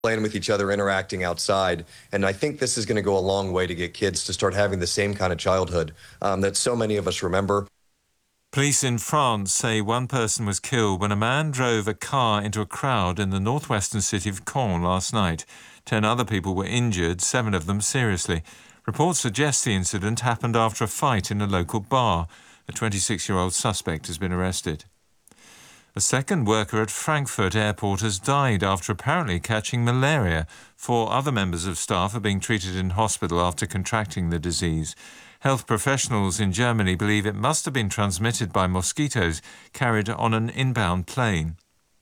playing with each other, interacting outside. And I think this is going to go a long way to get kids to start having the same kind of childhood that so many of us remember. Police in France say one person was killed when a man drove a car into a crowd in the northwestern city of Caen last night. 10 other people were injured, 7 of them seriously. Reports suggest the incident happened after a fight in a local bar. A 26-year-old suspect has been arrested. A second worker at Frankfurt Airport has died after apparently catching malaria. 4 other members of staff are being treated in hospital after contracting the disease. Health professionals in Germany believe it must have been transmitted by mosquitoes carried on an inbound plane.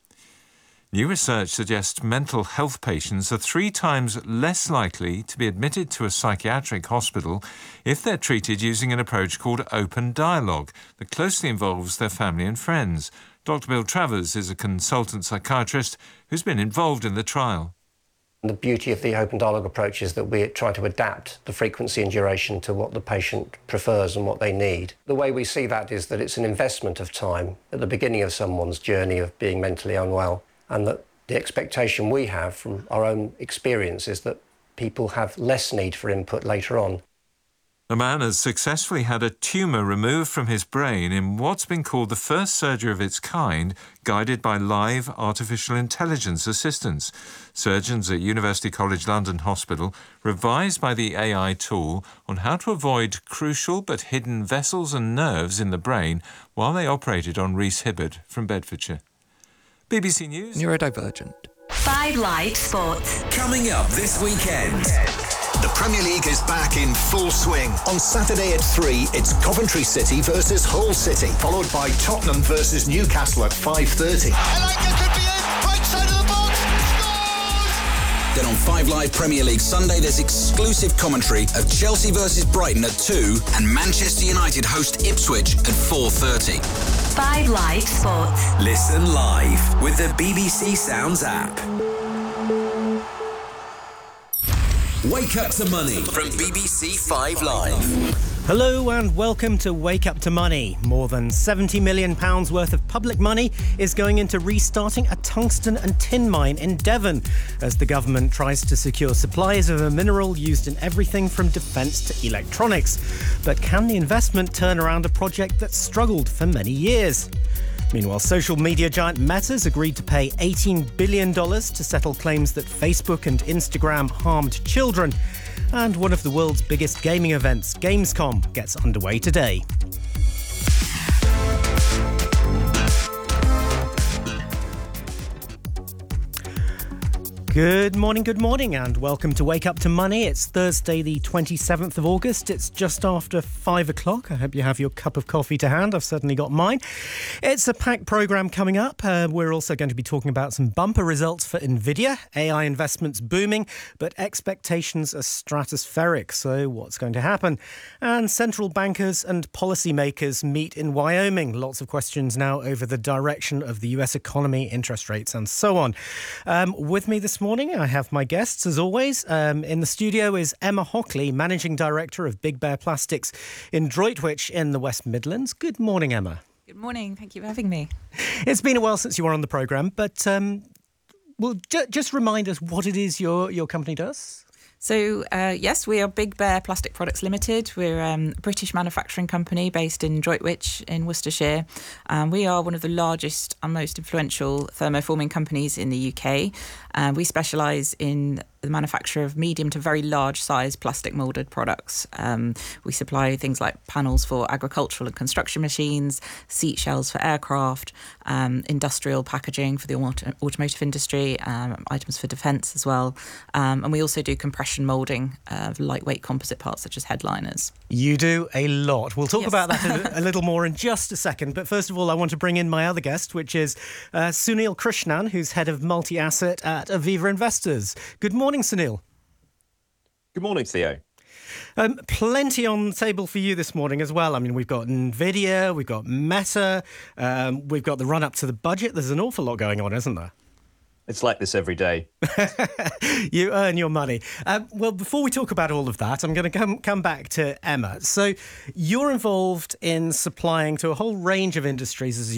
New research suggests mental health patients are 3 times less likely to be admitted to a psychiatric hospital if they're treated using an approach called open dialogue that closely involves their family and friends. Dr. Bill Travers is a consultant psychiatrist who's been involved in the trial. The beauty of the open dialogue approach is that we try to adapt the frequency and duration to what the patient prefers and what they need. The way we see that is that it's an investment of time at the beginning of someone's journey of being mentally unwell, and that the expectation we have from our own experience is that people have less need for input later on. A man has successfully had a tumour removed from his brain in what's been called the first surgery of its kind, guided by live artificial intelligence assistance. Surgeons at University College London Hospital revised by the AI tool on how to avoid crucial but hidden vessels and nerves in the brain while they operated on Rhys Hibbard from Bedfordshire. BBC News. Neurodivergent. 5 Live Sports. Coming up this weekend. The Premier League is back in full swing. On Saturday at 3, it's Coventry City versus Hull City, followed by Tottenham versus Newcastle at 5:30. Elanga could be in, right side of the box, scores! Then on 5 Live Premier League Sunday, there's exclusive commentary of Chelsea versus Brighton at 2 and Manchester United host Ipswich at 4:30. 5 Live Sports. Listen live with the BBC Sounds app. Wake Up to Money from BBC 5 Live. Hello and welcome to Wake Up to Money. More than £70 million worth of public money is going into restarting a tungsten and tin mine in Devon as the government tries to secure supplies of a mineral used in everything from defence to electronics. But can the investment turn around a project that struggled for many years? Meanwhile, social media giant Meta's agreed to pay $18 billion to settle claims that Facebook and Instagram harmed children. And one of the world's biggest gaming events, Gamescom, gets underway today. Good morning, and welcome to Wake Up to Money. It's Thursday, the 27th of August. It's just after 5 o'clock. I hope you have your cup of coffee to hand. I've certainly got mine. It's a packed programme coming up. We're also going to be talking about some bumper results for Nvidia. AI investments booming, but expectations are stratospheric. So what's going to happen? And central bankers and policymakers meet in Wyoming. Lots of questions now over the direction of the US economy, interest rates, and so on. With me this morning, I have my guests, as always. In the studio is Emma Hockley, Managing Director of Big Bear Plastics in Droitwich in the West Midlands. Good morning, Emma. Good morning. Thank you for having me. It's been a while since you were on the programme, but just remind us what it is your company does. So, yes, we are Big Bear Plastic Products Limited. We're a British manufacturing company based in Droitwich in Worcestershire. We are one of the largest and most influential thermoforming companies in the UK. We specialise in the manufacture of medium to very large size plastic moulded products. We supply things like panels for agricultural and construction machines, seat shells for aircraft, industrial packaging for the automotive industry, items for defence as well. And we also do compression moulding of lightweight composite parts such as headliners. You do a lot. We'll talk about that a little more in just a second. But first of all, I want to bring in my other guest, which is Sunil Krishnan, who's head of multi-asset at Aviva Investors. Good morning, Sunil. Good morning, Theo. Plenty on the table for you this morning as well. I mean, we've got Nvidia, we've got Meta, we've got the run-up to the budget. There's an awful lot going on, isn't there? It's like this every day. You earn your money. Well, before we talk about all of that, I'm going to come back to Emma. So you're involved in supplying to a whole range of industries, as